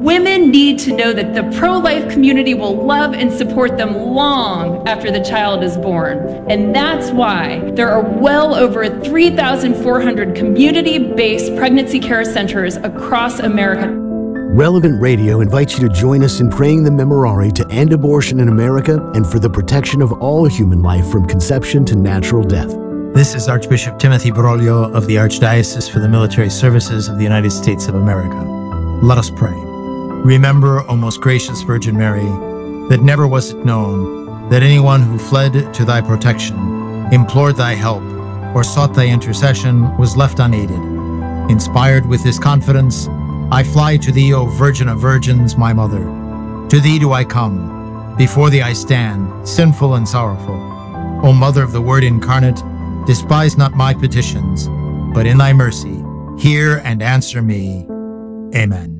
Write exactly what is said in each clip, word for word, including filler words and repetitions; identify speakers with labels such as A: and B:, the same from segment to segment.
A: Women need to know that the pro-life community will love and support them long after the child is born. And that's why there are well over three thousand four hundred community-based pregnancy care centers across America.
B: Relevant Radio invites you to join us in praying the Memorare to end abortion in America and for the protection of all human life from conception to natural death.
C: This is Archbishop Timothy Broglio of the Archdiocese for the Military Services of the United States of America. Let us pray. Remember, O most gracious Virgin Mary, that never was it known that anyone who fled to thy protection, implored thy help, or sought thy intercession was left unaided. Inspired with this confidence, I fly to thee, O Virgin of Virgins, my Mother. To thee do I come. Before thee I stand, sinful and sorrowful. O Mother of the Word incarnate, despise not my petitions, but in thy mercy, hear and answer me. Amen.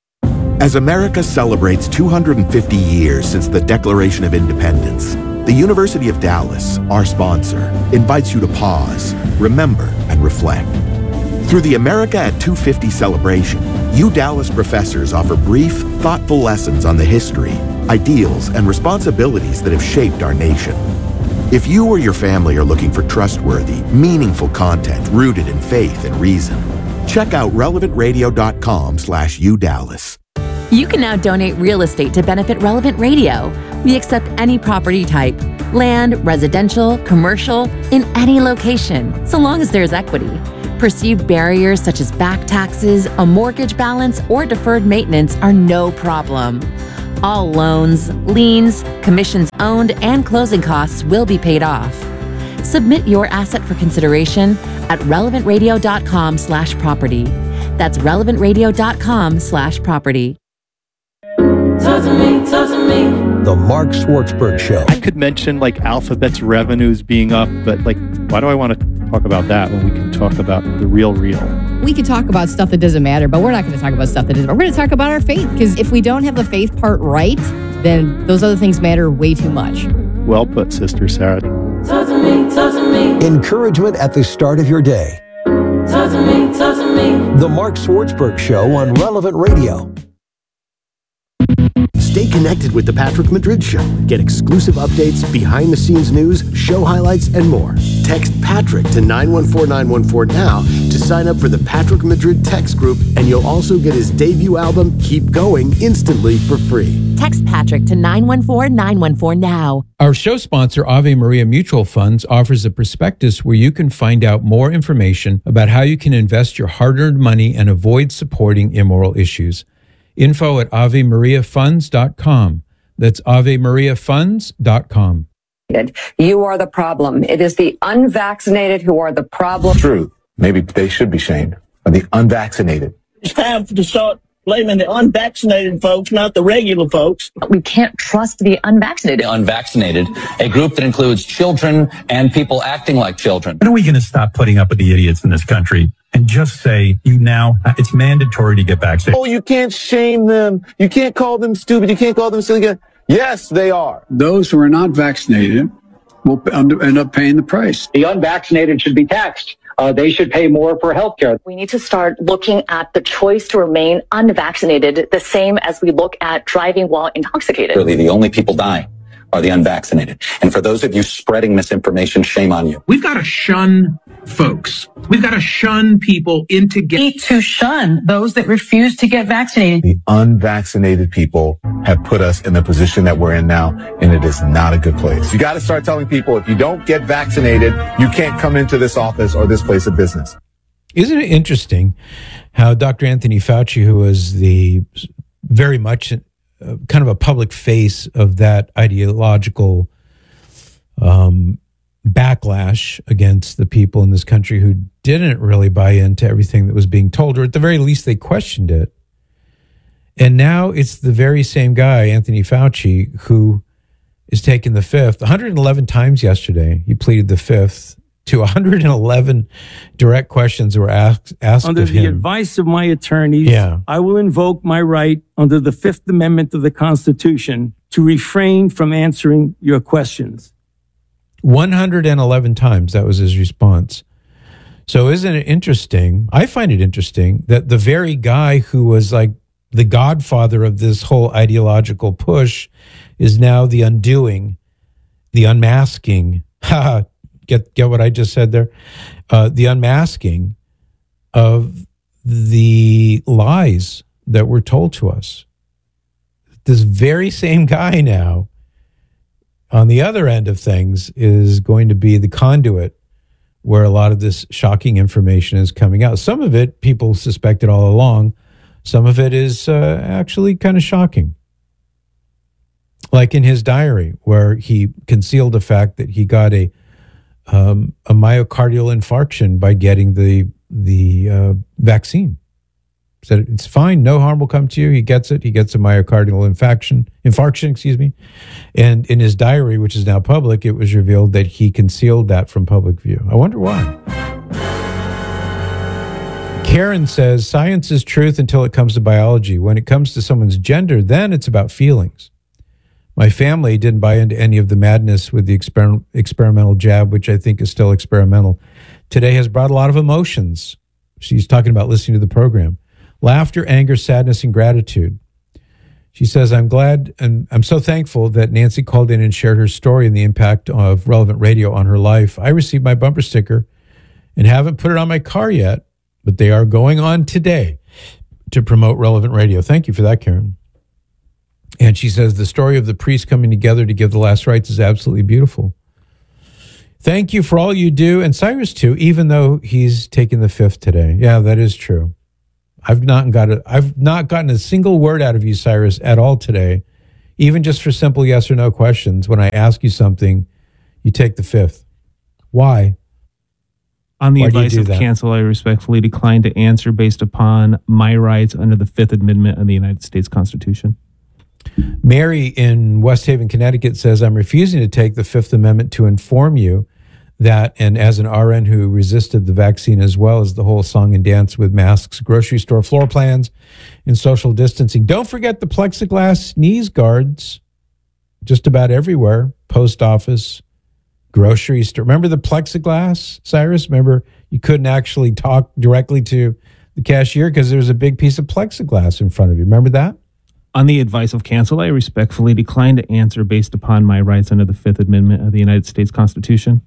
D: As America celebrates two hundred fifty years since the Declaration of Independence, the University of Dallas, our sponsor, invites you to pause, remember, and reflect. Through the America at two fifty celebration, U Dallas professors offer brief, thoughtful lessons on the history, ideals, and responsibilities that have shaped our nation. If you or your family are looking for trustworthy, meaningful content rooted in faith and reason, check out relevant radio dot com slash U Dallas.
E: You can now donate real estate to benefit Relevant Radio. We accept any property type, land, residential, commercial, in any location, so long as there's equity. Perceived barriers such as back taxes, a mortgage balance, or deferred maintenance are no problem. All loans, liens, commissions owned, and closing costs will be paid off. Submit your asset for consideration at relevant radio dot com slash property. That's relevant radio dot com slash property.
F: Talk to me, talk to me.
G: The Mark Schwartzberg Show.
H: I could mention like Alphabet's revenues being up, but like, why do I want to talk about that when we can talk about the real real?
I: We could talk about stuff that doesn't matter, but we're not going to talk about stuff that doesn't matter. We're going to talk about our faith, because if we don't have the faith part right, then those other things matter way too much.
H: Well put, Sister Sarah.
F: Talk to me, talk to me.
G: Encouragement at the start of your day.
F: Talk to me, talk to me.
G: The Mark Schwartzberg Show on Relevant Radio.
B: Stay connected with The Patrick Madrid Show. Get exclusive updates, behind-the-scenes news, show highlights, and more. Text Patrick to nine one four nine one four now to sign up for the Patrick Madrid text group, and you'll also get his debut album, Keep Going, instantly for free.
E: Text Patrick to nine one four nine one four now.
J: Our show sponsor, Ave Maria Mutual Funds, offers a prospectus where you can find out more information about how you can invest your hard-earned money and avoid supporting immoral issues. Info at ave maria funds dot com. That's ave maria funds dot com.
K: You are the problem. It is the unvaccinated who are the problem.
L: True. Maybe they should be shamed. Or the unvaccinated.
M: It's time to start blaming the unvaccinated folks, not the regular folks.
N: We can't trust the unvaccinated.
O: The unvaccinated, a group that includes children and people acting like children.
P: When are we going to stop putting up with the idiots in this country and just say, you now, it's mandatory to get vaccinated?
L: Oh, you can't shame them. You can't call them stupid. You can't call them silly. Yes, they are.
Q: Those who are not vaccinated will end up paying the price.
R: The unvaccinated should be taxed. Uh, they should pay more for health care.
N: We need to start looking at the choice to remain unvaccinated the same as we look at driving while intoxicated.
O: Really, the only people dying are the unvaccinated. And for those of you spreading misinformation, shame on you.
S: We've got to shun folks. We've got to shun people into getting...
T: to shun those that refuse to get vaccinated.
L: The unvaccinated people have put us in the position that we're in now, and it is not a good place. You got to start telling people, if you don't get vaccinated, you can't come into this office or this place of business.
J: Isn't it interesting how Doctor Anthony Fauci, who was the very much uh, kind of a public face of that ideological um, backlash against the people in this country who didn't really buy into everything that was being told, or at the very least they questioned it. And now it's the very same guy, Anthony Fauci, who is taking the fifth. one hundred eleven times yesterday, he pleaded the fifth to one hundred eleven direct questions that were asked, asked
U: under
J: of
U: the
J: him.
U: advice of my attorneys,
J: yeah.
U: I will invoke my right under the Fifth Amendment of the Constitution to refrain from answering your questions.
J: one hundred eleven times, that was his response. So isn't it interesting? I find it interesting that the very guy who was like the godfather of this whole ideological push is now the undoing, the unmasking. get get what I just said there? Uh, the unmasking of the lies that were told to us. This very same guy now, on the other end of things, is going to be the conduit where a lot of this shocking information is coming out. Some of it people suspected all along. Some of it is uh, actually kind of shocking. Like in his diary, where he concealed the fact that he got a um, a myocardial infarction by getting the the uh, vaccine. Said it's fine, no harm will come to you. He gets it. He gets a myocardial infarction, infarction, excuse me. And in his diary, which is now public, it was revealed that he concealed that from public view. I wonder why. Karen says, science is truth until it comes to biology. When it comes to someone's gender, then it's about feelings. My family didn't buy into any of the madness with the exper- experimental jab, which I think is still experimental. Today has brought a lot of emotions. She's talking about listening to the program. Laughter, anger, sadness, and gratitude. She says, I'm glad and I'm so thankful that Nancy called in and shared her story and the impact of Relevant Radio on her life. I received my bumper sticker and haven't put it on my car yet, but they are going on today to promote Relevant Radio. Thank you for that, Karen. And she says, the story of the priests coming together to give the last rites is absolutely beautiful. Thank you for all you do. And Cyrus, too, even though he's taking the fifth today. Yeah, that is true. I've not got a, I've not gotten a single word out of you, Cyrus, at all today. Even just for simple yes or no questions. When I ask you something, you take the fifth. Why?
A: On the
J: Why do you
A: advice
J: do
A: of
J: that?
A: counsel, I respectfully decline to answer based upon my rights under the Fifth Amendment of the United States Constitution.
J: Mary in West Haven, Connecticut says, I'm refusing to take the Fifth Amendment to inform you that, and as an R N who resisted the vaccine as well as the whole song and dance with masks, grocery store floor plans, and social distancing. Don't forget the plexiglass sneeze guards just about everywhere. Post office, grocery store. Remember the plexiglass, Cyrus? Remember you couldn't actually talk directly to the cashier because there was a big piece of plexiglass in front of you. Remember that?
A: On the advice of counsel, I respectfully decline to answer based upon my rights under the Fifth Amendment of the United States Constitution.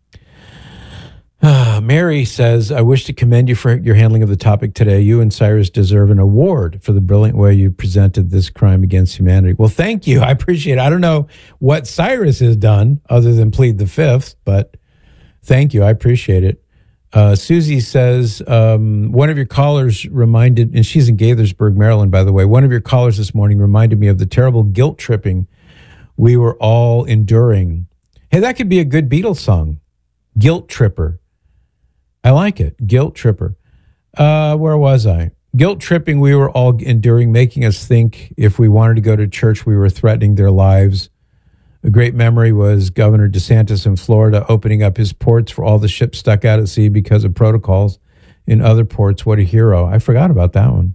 J: Uh, Mary says, I wish to commend you for your handling of the topic today. You and Cyrus deserve an award for the brilliant way you presented this crime against humanity. Well, thank you. I appreciate it. I don't know what Cyrus has done other than plead the fifth, but thank you. I appreciate it. Uh, Susie says, um, one of your callers reminded, and she's in Gaithersburg, Maryland, by the way, one of your callers this morning reminded me of the terrible guilt tripping we were all enduring. Hey, that could be a good Beatles song. Guilt Tripper. I like it. Guilt Tripper. Uh, where was I? Guilt tripping we were all enduring, making us think if we wanted to go to church, we were threatening their lives. A great memory was Governor DeSantis in Florida opening up his ports for all the ships stuck out at sea because of protocols in other ports. What a hero. I forgot about that one.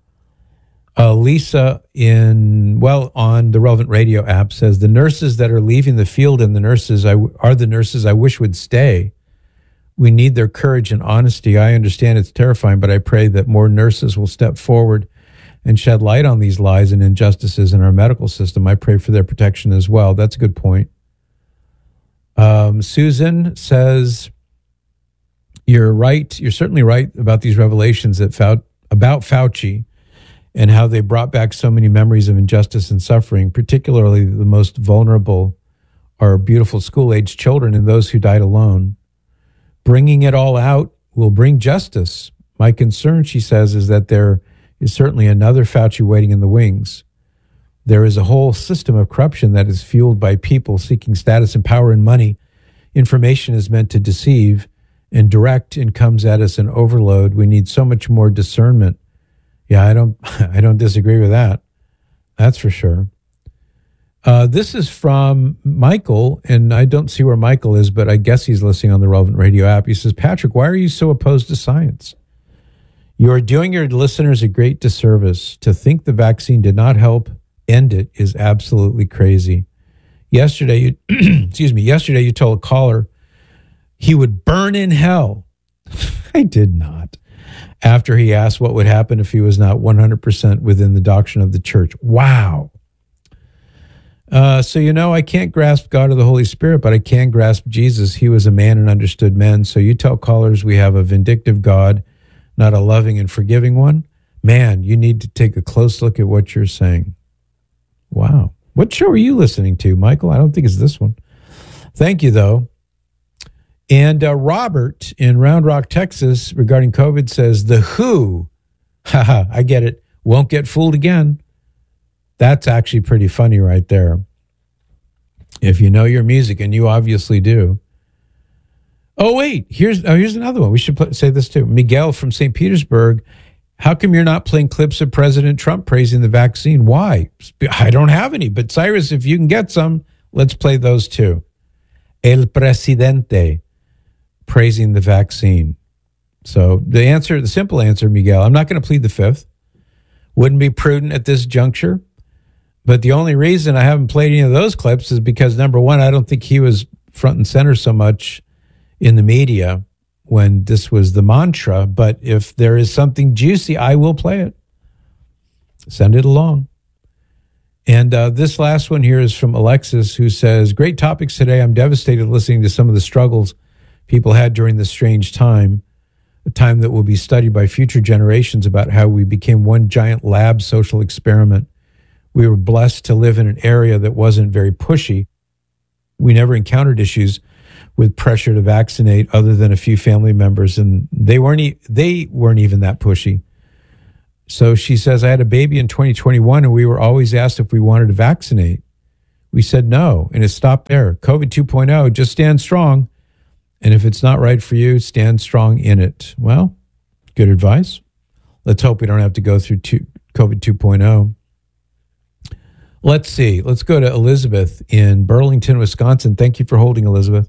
J: Uh, Lisa in, well, on the Relevant Radio app says, the nurses that are leaving the field and the nurses I, are the nurses I wish would stay. We need their courage and honesty. I understand it's terrifying, but I pray that more nurses will step forward and shed light on these lies and injustices in our medical system. I pray for their protection as well. That's a good point. Um, Susan says, you're right. You're certainly right about these revelations that Fau- about Fauci and how they brought back so many memories of injustice and suffering, particularly the most vulnerable are beautiful school-age children and those who died alone. Bringing it all out will bring justice. My concern, she says, is that there is certainly another Fauci waiting in the wings. There is a whole system of corruption that is fueled by people seeking status and power and money. Information is meant to deceive and direct and comes at us in overload. We need so much more discernment. Yeah, I don't I don't disagree with that. That's for sure. Uh, this is from Michael, and I don't see where Michael is, but I guess he's listening on the Relevant Radio app. He says, Patrick, why are you so opposed to science? You are doing your listeners a great disservice. To think the vaccine did not help end it is absolutely crazy. Yesterday, you, excuse me, yesterday you told a caller he would burn in hell. I did not. after he asked what would happen if he was not one hundred percent within the doctrine of the church. Wow. Uh, so, you know, I can't grasp God or the Holy Spirit, but I can grasp Jesus. He was a man and understood men. So you tell callers we have a vindictive God, not a loving and forgiving one. Man, you need to take a close look at what you're saying. Wow. What show are you listening to, Michael? I don't think it's this one. Thank you, though. And uh, Robert in Round Rock, Texas, regarding COVID says, the Who, haha, I get it, won't get fooled again. That's actually pretty funny right there. If you know your music, and you obviously do. Oh, wait, here's oh, here's another one. We should play, say this too. Miguel from Saint Petersburg. How come you're not playing clips of President Trump praising the vaccine? Why? I don't have any. But Cyrus, if you can get some, let's play those too. El Presidente praising the vaccine. So the answer, the simple answer, Miguel, I'm not going to plead the fifth. Wouldn't be prudent at this juncture. But the only reason I haven't played any of those clips is because, number one, I don't think he was front and center so much in the media when this was the mantra. But if there is something juicy, I will play it. Send it along. And uh, this last one here is from Alexis, who says, great topics today. I'm devastated listening to some of the struggles people had during this strange time, a time that will be studied by future generations about how we became one giant lab social experiment. We were blessed to live in an area that wasn't very pushy. We never encountered issues with pressure to vaccinate other than a few family members, and they weren't e- they weren't even that pushy. So she says, I had a baby in twenty twenty-one, and we were always asked if we wanted to vaccinate. We said no, and it stopped there. COVID two point oh, just stand strong. And if it's not right for you, stand strong in it. Well, good advice. Let's hope we don't have to go through two, COVID two point oh. Let's see. Let's go to Elizabeth in Burlington, Wisconsin. Thank you for holding, Elizabeth.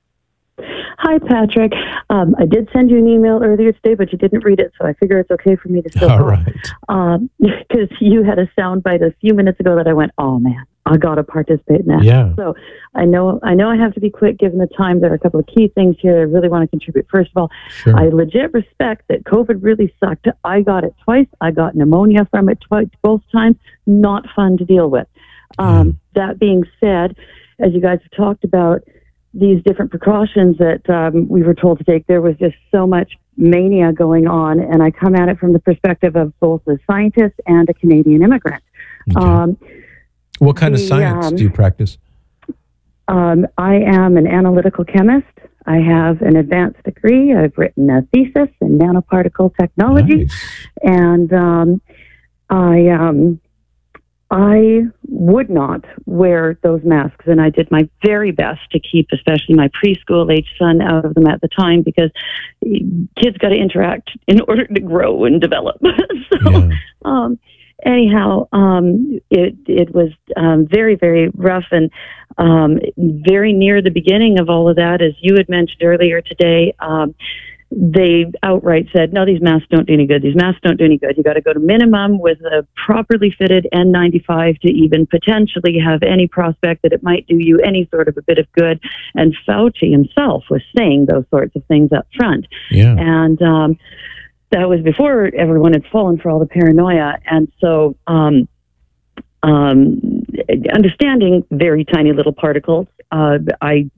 C: Hi, Patrick. Um, I did send you an email earlier today, but you didn't read it, so I figure it's okay for me to still
J: All
C: call.
J: right.
C: Um, because you had a soundbite a few minutes ago that I went, oh, man, I got to participate in that.
J: Yeah.
C: So I know I know I have to be quick given the time. There are a couple of key things here I really want to contribute. First of all,
J: Sure.
C: I legit respect that COVID really sucked. I got it twice. I got pneumonia from it twice, both times. Not fun to deal with. Um, that being said, as you guys have talked about, these different precautions that um, we were told to take, there was just so much mania going on, and I come at it from the perspective of both a scientist and a Canadian immigrant.
J: Okay.
C: Um,
J: What kind of
C: the,
J: science
C: um,
J: do you practice?
C: um, I am an analytical chemist. I have an advanced degree. I've written a thesis in nanoparticle technology,
J: Nice.
C: and um, I um, I would not wear those masks, and I did my very best to keep, especially my preschool age son, out of them at the time, because kids got to interact in order to grow and develop. so,
J: Yeah.
C: um, anyhow, um, it it was um, very very rough, and um, very near the beginning of all of that, as you had mentioned earlier today. Um, They outright said, no, these masks don't do any good. These masks don't do any good. You got to go to minimum with a properly fitted N ninety-five to even potentially have any prospect that it might do you any sort of a bit of good. And Fauci himself was saying those sorts of things up front.
J: Yeah.
C: And um, that was before everyone had fallen for all the paranoia. And so um, um, understanding very tiny little particles, uh, I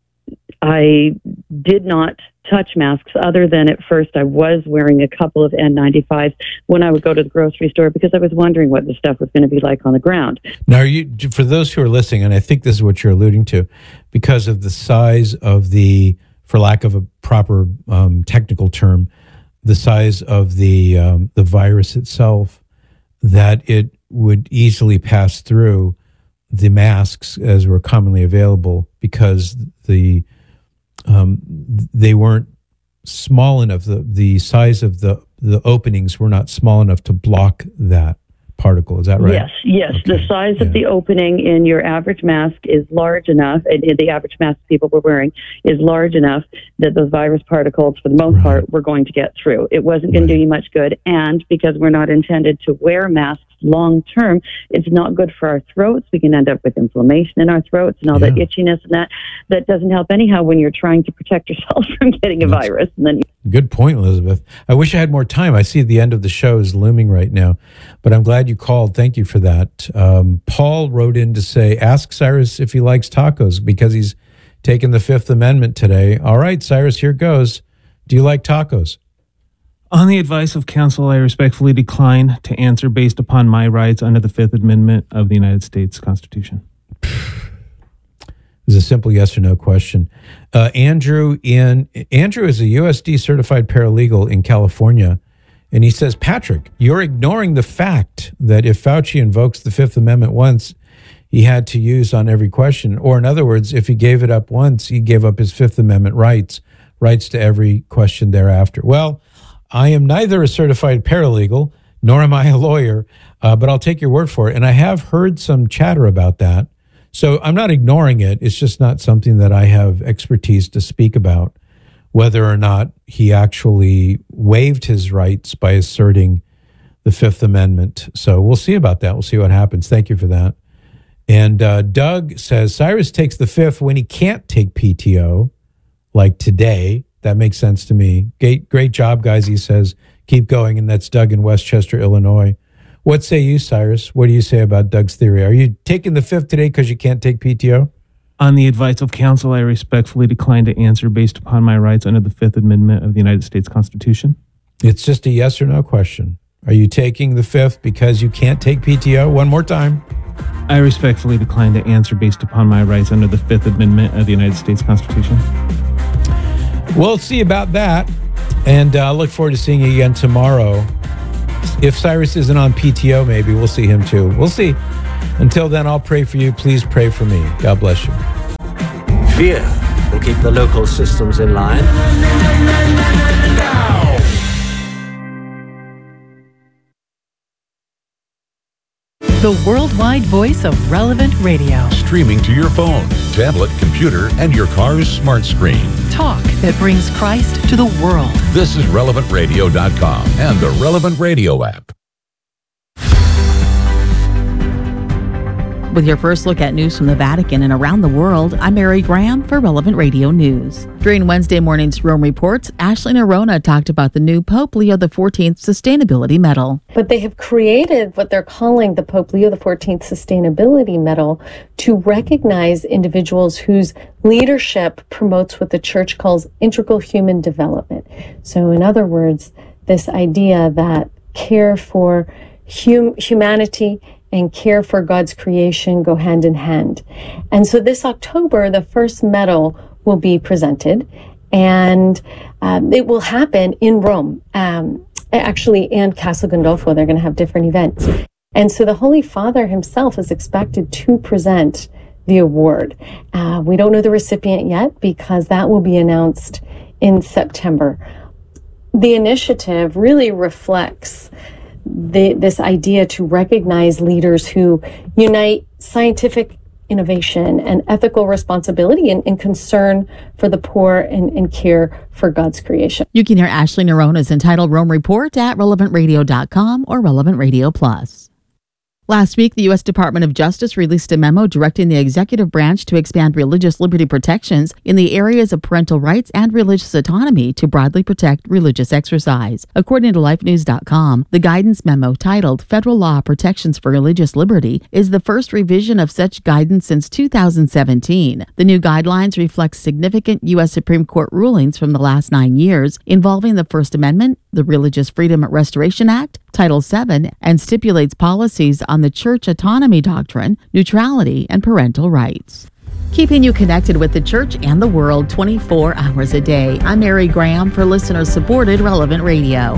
C: I did not touch masks, other than at first I was wearing a couple of N ninety-fives when I would go to the grocery store, because I was wondering what the stuff was going to be like on the ground.
J: Now, are you, for those who are listening, and I think this is what you're alluding to, because of the size of the, for lack of a proper um, technical term, the size of the um, the virus itself, that it would easily pass through the masks as were commonly available, because the um, they weren't small enough. The the size of the the openings were not small enough to block that particle. Is that right?
C: Yes, yes.
J: Okay.
C: The size of the opening in your average mask is large enough, and and the average mask people were wearing is large enough that those virus particles, for the most
J: Right.
C: part, were going to get through. It wasn't going
J: Right.
C: to do you much good, and because we're not intended to wear masks long term, it's not good for our throats. We can end up with inflammation in our throats and all
J: Yeah.
C: that itchiness and that. That doesn't help anyhow when you're trying to protect yourself from getting a
J: That's-
C: virus. And then
J: Good point, Elizabeth. I wish I had more time. I see the end of the show is looming right now, but I'm glad you called. Thank you for that. Um, Paul wrote in to say, ask Cyrus if he likes tacos because he's taken the Fifth Amendment today. All right, Cyrus, here goes. Do you like tacos?
A: On the advice of counsel, I respectfully decline to answer based upon my rights under the Fifth Amendment of the United States Constitution.
J: It's a simple yes or no question. Uh, Andrew in Andrew is a U S D certified paralegal in California, and he says, Patrick, you're ignoring the fact that if Fauci invokes the Fifth Amendment once, he had to use on every question. Or in other words, if he gave it up once, he gave up his Fifth Amendment rights, rights to every question thereafter. Well, I am neither a certified paralegal nor am I a lawyer, uh, but I'll take your word for it. And I have heard some chatter about that. So I'm not ignoring it. It's just not something that I have expertise to speak about, whether or not he actually waived his rights by asserting the Fifth Amendment. So we'll see about that. We'll see what happens. Thank you for that. And uh, Doug says, Cyrus takes the Fifth when he can't take P T O, like today. That makes sense to me. Great, great job, guys, he says. Keep going. And that's Doug in Westchester, Illinois. What say you, Cyrus? What do you say about Doug's theory? Are you taking the Fifth today because you can't take P T O?
A: On the advice of counsel, I respectfully decline to answer based upon my rights under the Fifth Amendment of the United States Constitution.
J: It's just a yes or no question. Are you taking the Fifth because you can't take P T O? One more time.
A: I respectfully decline to answer based upon my rights under the Fifth Amendment of the United States Constitution.
J: We'll see about that. And I uh, look forward to seeing you again tomorrow. If Cyrus isn't on P T O, maybe we'll see him too. We'll see. Until then, I'll pray for you. Please pray for me. God bless you.
D: Fear will keep the local systems in line.
V: The worldwide voice of Relevant Radio.
W: Streaming to your phone, tablet, computer, and your car's smart screen.
V: Talk that brings Christ to the world.
W: This is relevant radio dot com and the Relevant Radio app.
X: With your first look at news from the Vatican and around the world, I'm Mary Graham for Relevant Radio News. During Wednesday morning's Rome Reports, Ashley Nerona talked about the new Pope Leo the fourteenth Sustainability Medal.
Y: But they have created what they're calling the Pope Leo the fourteenth Sustainability Medal to recognize individuals whose leadership promotes what the Church calls integral human development. So in other words, this idea that care for hum- humanity and care for God's creation go hand in hand. And so this October, the first medal will be presented, and um, it will happen in Rome, um, actually, and Castel Gandolfo. They're going to have different events. And so the Holy Father himself is expected to present the award. Uh, we don't know the recipient yet because that will be announced in September. The initiative really reflects The, this idea to recognize leaders who unite scientific innovation and ethical responsibility and, and concern for the poor and, and care for God's creation.
X: You can hear Ashley Nerona's entitled Rome Report at relevant radio dot com or Relevant Radio Plus. Last week, the U S Department of Justice released a memo directing the executive branch to expand religious liberty protections in the areas of parental rights and religious autonomy to broadly protect religious exercise. According to life news dot com, the guidance memo titled Federal Law Protections for Religious Liberty is the first revision of such guidance since two thousand seventeen. The new guidelines reflect significant U S Supreme Court rulings from the last nine years involving the First Amendment, the Religious Freedom Restoration Act, Title seven, and stipulates policies on the church autonomy doctrine, neutrality, and parental rights. Keeping you connected with the church and the world twenty-four hours a day. I'm Mary Graham for listener-supported Relevant Radio.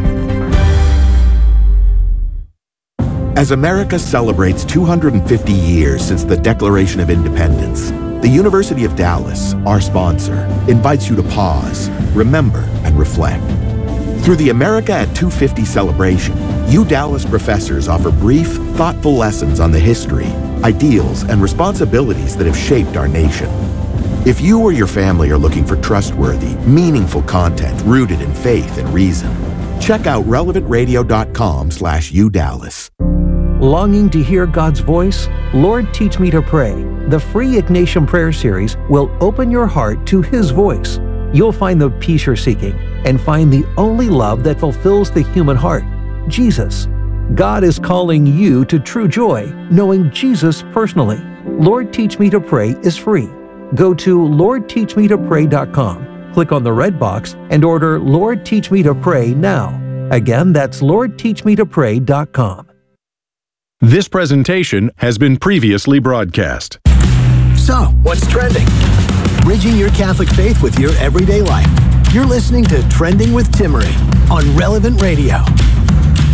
Z: As America celebrates two hundred fifty years since the Declaration of Independence, the University of Dallas, our sponsor, invites you to pause, remember, and reflect. Through the America at two fifty celebration, U Dallas professors offer brief, thoughtful lessons on the history, ideals, and responsibilities that have shaped our nation. If you or your family are looking for trustworthy, meaningful content rooted in faith and reason, check out relevant radio dot com slash U Dallas.
B: Longing to hear God's voice? Lord, Teach Me to Pray, the free Ignatian Prayer Series, will open your heart to His voice. You'll find the peace you're seeking and find the only love that fulfills the human heart, Jesus. God is calling you to true joy, knowing Jesus personally. Lord, Teach Me to Pray is free. Go to lord teach me to pray dot com, click on the red box, and order Lord, Teach Me to Pray now. Again, that's lord teach me to pray dot com.
W: This presentation has been previously broadcast.
E: So, what's trending? Bridging your Catholic faith with your everyday life. You're listening to Trending with Timmerie on Relevant Radio.